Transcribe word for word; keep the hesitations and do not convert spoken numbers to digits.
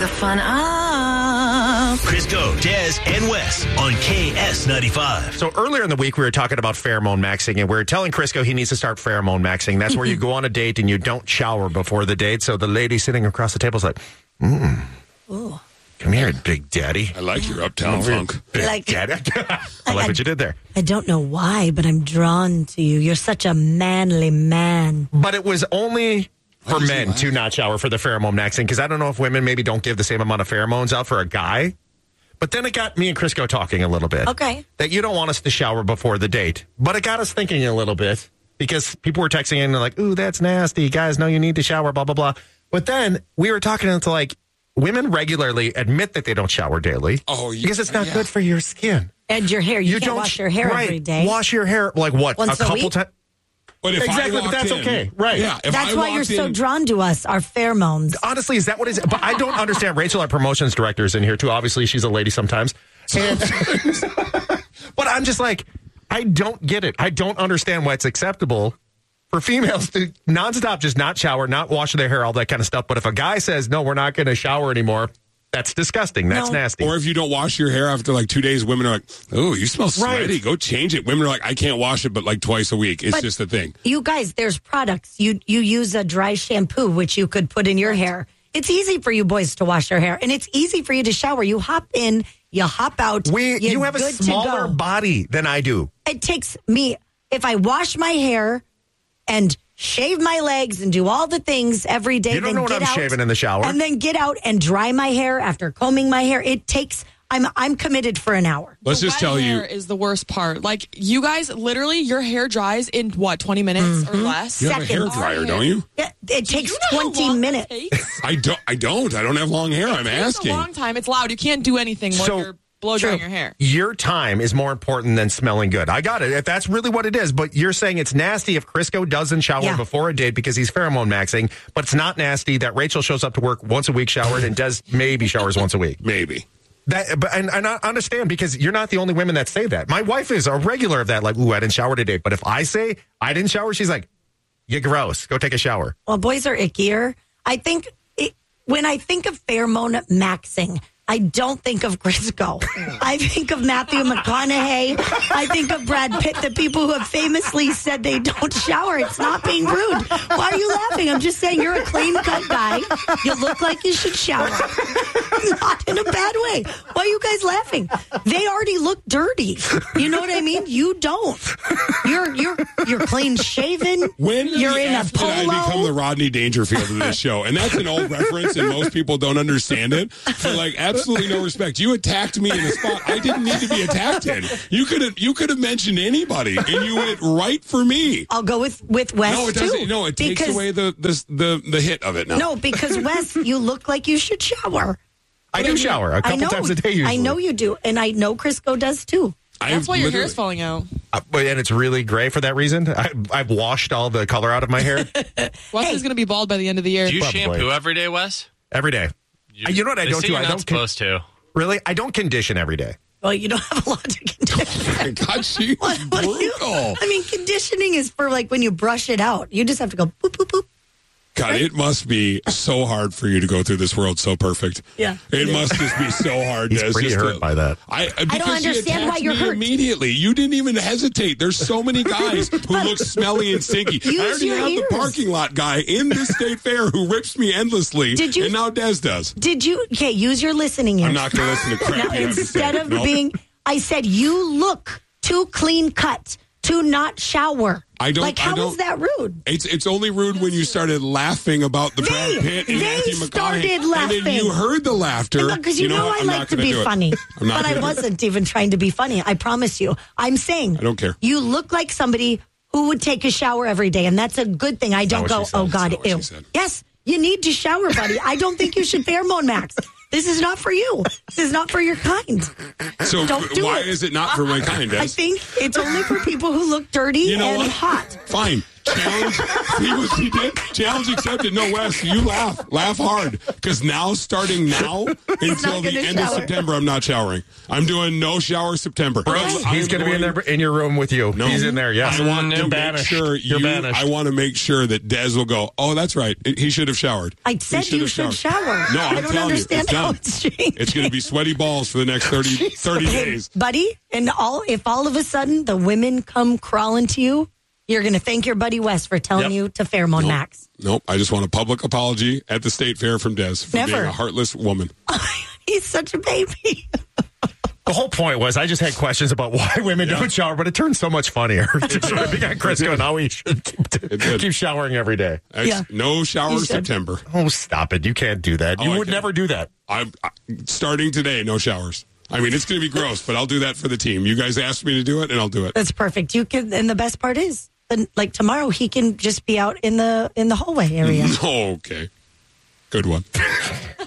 the fun up. Crisco, Des, and Wes on K S ninety-five. So earlier in the week, we were talking about pheromone maxing, and we were telling Crisco he needs to start pheromone maxing. That's where you go on a date and you don't shower before the date. So the lady sitting across the table is like, mm, Ooh. come here, big daddy. I like your uptown funk. Big Like- daddy. I I- like I- what you did there. I don't know why, but I'm drawn to you. You're such a manly man. But it was only for does he men laugh? to not shower for the pheromone maxing, because I don't know if women maybe don't give the same amount of pheromones out for a guy. But then it got me and Crisco talking a little bit. Okay. That you don't want us to shower before the date. But it got us thinking a little bit, because people were texting in and they're like, ooh, that's nasty. Guys know you need to shower, blah, blah, blah. But then we were talking into like, women regularly admit that they don't shower daily. Oh, yeah. Because it's not Yeah. good for your skin. And your hair. You, can't wash your hair right, every day. Wash your hair, like what? Once a couple week? times. But if Exactly, I but walked that's in- okay, right. Yeah, if That's I why you're walked so in- drawn to us, our pheromones. Honestly, is that what it is? But I don't understand. Rachel, our promotions director, is in here too. Obviously, she's a lady sometimes. And, but I'm just like, I don't get it. I don't understand why it's acceptable for females to nonstop just not shower, not wash their hair, all that kind of stuff. But if a guy says, no, we're not going to shower anymore, that's disgusting. That's No. nasty. Or if you don't wash your hair after like two days, women are like, oh, you smell sweaty. Right. Go change it. Women are like, I can't wash it, but like twice a week. It's But- just a thing. You guys, there's products. You you use a dry shampoo, which you could put in your hair. It's easy for you boys to wash your hair, and it's easy for you to shower. You hop in, you hop out. we, you're you have a good to smaller go. body than I do. It takes me, if I wash my hair and shave my legs and do all the things every day. You don't then know what get I'm out, shaving in the shower. and then get out and dry my hair after combing my hair. It takes. I'm I'm committed for an hour. Let's The just wet tell you. hair is the worst part. Like, you guys, literally, your hair dries in, what, twenty minutes or less? You have a hair Seconds. dryer, don't you? Yeah, it takes You know how twenty long minutes. It takes? I don't. I don't. I don't have long hair. I'm It takes asking. a long time. It's loud. You can't do anything when So- you're blow drying your hair. Your time is more important than smelling good. I got it. If that's really what it is, but you're saying it's nasty if Crisco doesn't shower Yeah. before a date because he's pheromone maxing, but it's not nasty that Rachel shows up to work once a week showered and does maybe showers once a week. Maybe. That, but and, and I understand, because you're not the only women that say that. My wife is a regular of that, like, ooh, I didn't shower today. But if I say I didn't shower, she's like, you're gross. Go take a shower. Well, boys are ickier. I think it, when I think of pheromone maxing, I don't think of Crisco. I think of Matthew McConaughey. I think of Brad Pitt, the people who have famously said they don't shower. It's not being rude. Why are you laughing? I'm just saying you're a clean cut guy. You look like you should shower. Not in a bad way. Why are you guys laughing? They already look dirty. You know what I mean? You don't. You're you're you're clean shaven. When you're the in a F did I polo. become the Rodney Dangerfield of this show? And that's an old reference, and most people don't understand it. For like absolutely no respect. You attacked me in a spot I didn't need to be attacked in. You could have you could have mentioned anybody, and you went right for me. I'll go with with Wes No, it too. doesn't. No, it takes because, away the, the the the hit of it. Now. No, because Wes, you look like you should shower. I do shower a I couple know, times a day usually. I know you do, and I know Crisco does too. That's I've why your literally- hair's falling out. Uh, but- and it's really gray for that reason. I, I've washed all the color out of my hair Wes is going to be bald by the end of the year. Do you Probably. shampoo every day, Wes? every day. You, You know what I they don't say do? You're I not don't con- supposed to. Really? I don't condition every day. Well, you don't have a lot to condition. God, she What- was what do you- brutal. I mean, conditioning is for like when you brush it out. You just have to go boop boop boop. God, it must be so hard for you to go through this world so perfect. Yeah. It must just be so hard. He's Des, pretty just hurt to- by that. I, I don't understand why you're me hurt. Immediately, you didn't even hesitate. There's so many guys who look smelly and stinky. Use I already your have ears. the parking lot guy in the state fair who rips me endlessly. Did you- And now Des does. Did you? Okay, use your listening ears. I'm not going to listen to crap. Now, you have to say. instead of No. being, I said you look too clean cut to not shower. I don't- Like, I how don't- is that rude? It's it's only rude when you started laughing about the They- Brad Pitt and they Matthew McConaughey. started And then laughing. you heard the laughter. Because you, know, what? I I'm like not to gonna be do it. funny. I'm not But I gonna do it. wasn't even trying to be funny. I promise you. I'm saying I don't care. You look like somebody who would take a shower every day, and that's a good thing. I don't what go, she said. oh That's God, not what ew. she said. Yes, you need to shower, buddy. I don't think you should pheromone max. This is not for you. This is not for your kind. So Don't do why it. is it not for my kind, Des? I think it's only for people who look dirty You know and what? hot. Fine. Challenge. See what she did? Challenge accepted. No, Wes, you laugh. Laugh hard. Because now, starting now until the gonna end shower. of September, I'm not showering. I'm doing no shower September. Brooks, I'm he's going to be in there in your room with you. No. He's in there. Yes, I want You're to make banished. sure You're you. banished. I want to make sure that Des will go. Oh, that's right. He should have showered. I He said should you have should shower. No, I'm I don't telling understand you, how it's it's done. changing. It's going to be sweaty balls for the next thirty, thirty days. Buddy, and all if all of a sudden the women come crawling to you, you're going to thank your buddy Wes for telling Yep. you to pheromone Nope. max. Nope. I just want a public apology at the state fair from Des for Never. being a heartless woman. He's such a baby. The whole point was I just had questions about why women Yeah. don't shower, but it turned so much funnier. We got Chris going, now we should keep, did. keep showering every day. Ex- Yeah. No shower You should. September. Oh, stop it. You can't do that. Oh, You I would can. never do that. I'm I, starting today. No showers. I mean, it's going to be gross, but I'll do that for the team. You guys asked me to do it, and I'll do it. That's perfect. You can, and the best part is, then, like tomorrow, he can just be out in the in the hallway area. Okay. Good one.